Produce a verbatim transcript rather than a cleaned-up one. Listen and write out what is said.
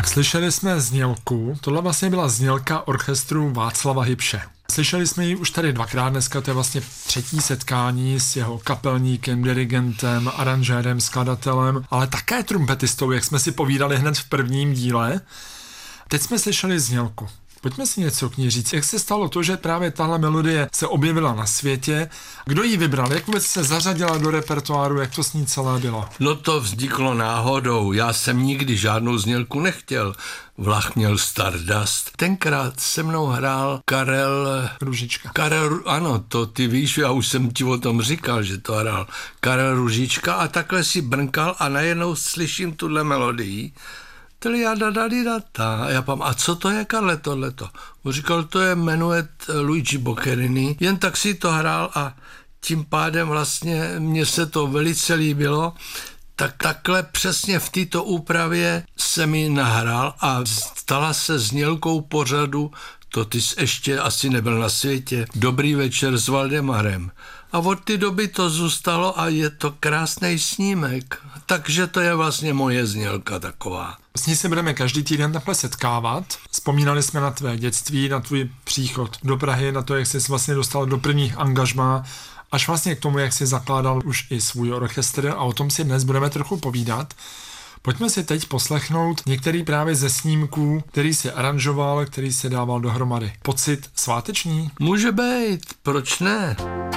Slyšeli jsme znělku, tohle vlastně byla znělka orchestru Václava Hybše. Slyšeli jsme ji už tady dvakrát dneska, to je vlastně třetí setkání s jeho kapelníkem, dirigentem, aranžérem, skladatelem, ale také trumpetistou, jak jsme si povídali hned v prvním díle. Teď jsme slyšeli znělku. Pojďme si něco k ní říct. Jak se stalo to, že právě tahle melodie se objevila na světě? Kdo ji vybral? Jak vůbec se zařadila do repertoáru? Jak to s ní celé bylo? No to vzniklo náhodou. Já jsem nikdy žádnou znělku nechtěl. Vlach měl Stardust. Tenkrát se mnou hrál Karel... Růžička. Karel, ano, to ty víš, já už jsem ti o tom říkal, že to hrál Karel Růžička a takhle si brnkal a najednou slyším tuhle melodii. A já pám, a co to je, Karle, tohleto? On říkal, to je menuet Luigi Boccherini, jen tak si to hrál a tím pádem vlastně mně se to velice líbilo, tak takhle přesně v této úpravě se mi nahrál a stala se znělkou pořadu, to ty jsi ještě asi nebyl na světě, Dobrý večer s Valdemarem. A od té doby to zůstalo a je to krásný snímek. Takže to je vlastně moje znělka taková. S ní se budeme každý týden takhle setkávat. Vzpomínali jsme na tvé dětství, na tvůj příchod do Prahy, na to, jak jsi vlastně dostal do prvních angažmá, až vlastně k tomu, jak jsi zakládal už i svůj orchestr a o tom si dnes budeme trochu povídat. Pojďme si teď poslechnout některý právě ze snímků, který si aranžoval, který si dával dohromady. Pocit sváteční? Může být, proč ne?